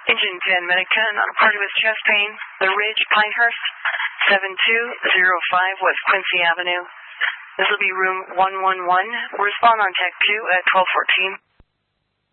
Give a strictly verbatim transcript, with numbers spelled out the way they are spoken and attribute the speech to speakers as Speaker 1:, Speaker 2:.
Speaker 1: Engine ten, Medican on a party with chest pain, The Ridge, Pinehurst, seven two zero five West Quincy Avenue. This will be room one one one. Respond on tech two at twelve fourteen.